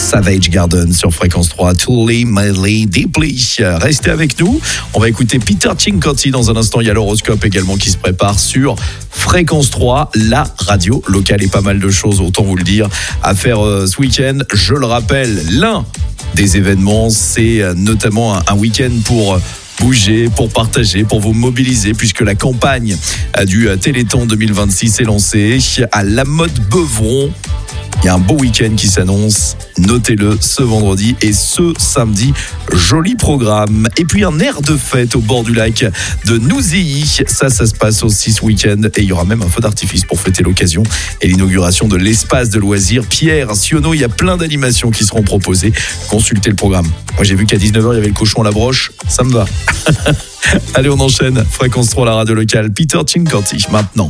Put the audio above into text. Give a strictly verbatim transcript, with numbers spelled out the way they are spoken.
Savage Garden sur Fréquence trois, Truly, Madly, Deeply. Restez avec nous. On va écouter Peter Cincotti dans un instant. Il y a l'horoscope également qui se prépare sur Fréquence trois, la radio locale, et pas mal de choses, autant vous le dire, à faire euh, ce week-end. Je le rappelle, l'un des événements, c'est euh, notamment un, un week-end pour euh, bouger, pour partager, pour vous mobiliser, puisque la campagne euh, du euh, Téléthon deux mille vingt-six est lancée à La Motte-Beuvron. Il y a un beau week-end qui s'annonce, notez-le, ce vendredi et ce samedi, joli programme. Et puis un air de fête au bord du lac de Nouzilly, ça, ça se passe aussi ce week-end. Et il y aura même un feu d'artifice pour fêter l'occasion et l'inauguration de l'espace de loisirs Pierre Sionneau. Il y a plein d'animations qui seront proposées, consultez le programme. Moi j'ai vu qu'à dix-neuf heures, il y avait le cochon à la broche, ça me va. Allez, on enchaîne, Fréquence trois, la radio locale, Peter Cincotti maintenant.